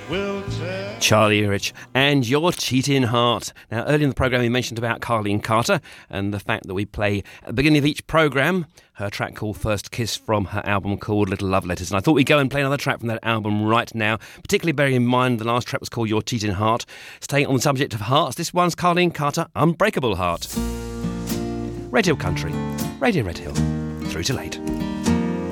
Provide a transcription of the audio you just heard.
will tell. Charlie Rich and Your Cheating Heart. Now, earlier in the programme, we mentioned about Carleen Carter and the fact that we play at the beginning of each programme her track called First Kiss from her album called Little Love Letters. And I thought we'd go and play another track from that album right now, particularly bearing in mind the last track was called Your Cheating Heart. Staying on the subject of hearts, this one's Carleen Carter, Unbreakable Heart. Radio Country, Radio Red Hill, through till 8.